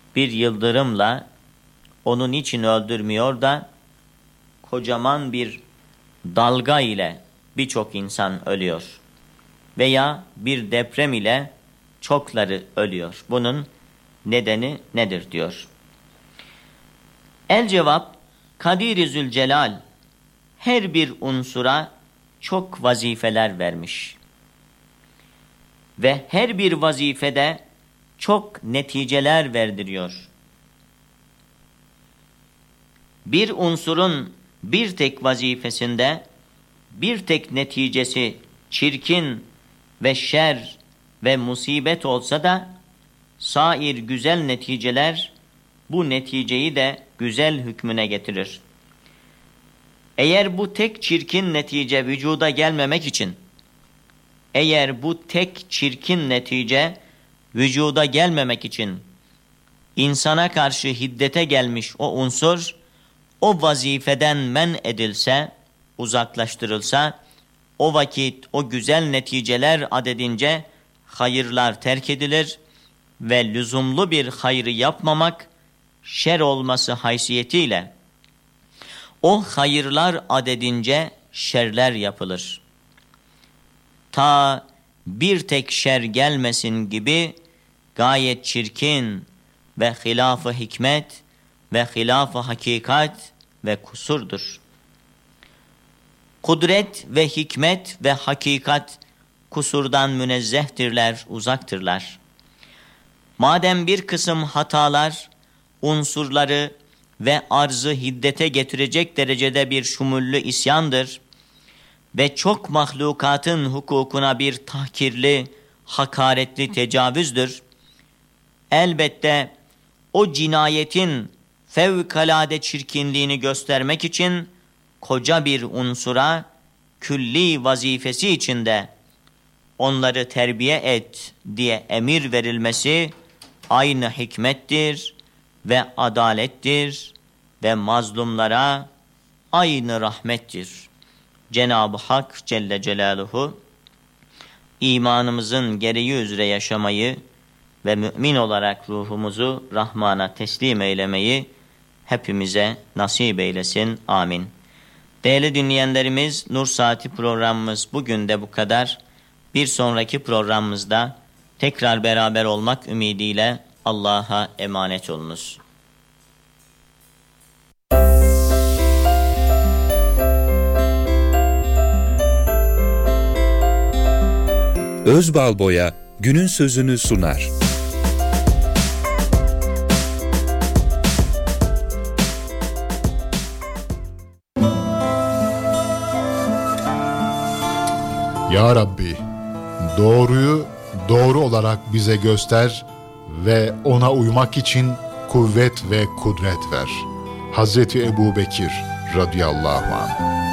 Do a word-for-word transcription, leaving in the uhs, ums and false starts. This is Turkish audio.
bir yıldırımla onu niçin öldürmüyor da kocaman bir dalga ile birçok insan ölüyor veya bir deprem ile çokları ölüyor. Bunun nedeni nedir diyor. El cevap, Kadir-i Zülcelal her bir unsura çok vazifeler vermiş ve her bir vazifede çok neticeler verdiriyor. Bir unsurun bir tek vazifesinde bir tek neticesi çirkin ve şer ve musibet olsa da sair güzel neticeler bu neticeyi de güzel hükmüne getirir. Eğer bu tek çirkin netice vücuda gelmemek için, eğer bu tek çirkin netice vücuda gelmemek için insana karşı hiddete gelmiş o unsur, o vazifeden men edilse, uzaklaştırılsa, o vakit o güzel neticeler adedince hayırlar terk edilir ve lüzumlu bir hayrı yapmamak, şer olması haysiyetiyle o hayırlar adedince şerler yapılır. Ta bir tek şer gelmesin gibi gayet çirkin ve hilaf-ı hikmet ve hilaf-ı hakikat ve kusurdur. Kudret ve hikmet ve hakikat kusurdan münezzehtirler, uzaktırlar. Madem bir kısım hatalar, unsurları ve arzı hiddete getirecek derecede bir şumullü isyandır ve çok mahlukatın hukukuna bir tahkirli, hakaretli tecavüzdür, elbette o cinayetin fevkalade çirkinliğini göstermek için koca bir unsura külli vazifesi içinde onları terbiye et diye emir verilmesi aynı hikmettir ve adalettir ve mazlumlara aynı rahmettir. Cenab-ı Hak Celle Celaluhu imanımızın gereği üzere yaşamayı ve mümin olarak ruhumuzu Rahman'a teslim eylemeyi hepimize nasip eylesin. Amin. Değerli dinleyenlerimiz, Nur Saati programımız bugün de bu kadar. Bir sonraki programımızda tekrar beraber olmak ümidiyle Allah'a emanet olunuz. Özbalboya günün sözünü sunar. Ya Rabbi, doğruyu doğru olarak bize göster ve ona uymak için kuvvet ve kudret ver. Hazreti Ebubekir radıyallahu anh.